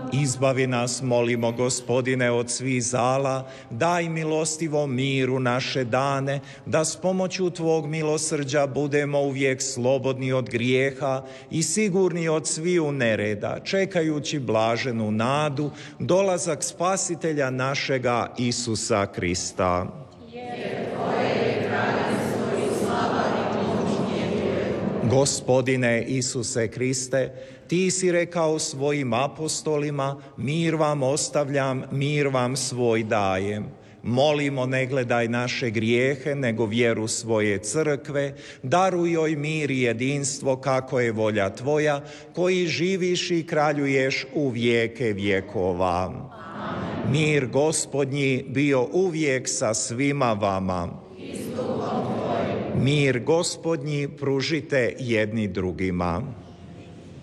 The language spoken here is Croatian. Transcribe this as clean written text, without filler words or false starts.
Izbavi nas, molimo, Gospodine, od svih zala, daj milostivo miru naše dane, da s pomoću Tvog milosrđa budemo uvijek slobodni od grijeha i sigurni od sviju nereda, čekajući blaženu nadu, dolazak Spasitelja našega Isusa Krista. Gospodine Isuse Kriste, Ti si rekao svojim apostolima, mir vam ostavljam, mir vam svoj dajem. Molimo, ne gledaj naše grijehe, nego vjeru svoje crkve, daruj joj mir i jedinstvo kako je volja Tvoja, koji živiš i kraljuješ u vijeke vjekova. Amen. Mir Gospodnji bio uvijek sa svima vama. Mir Gospodnji pružite jedni drugima.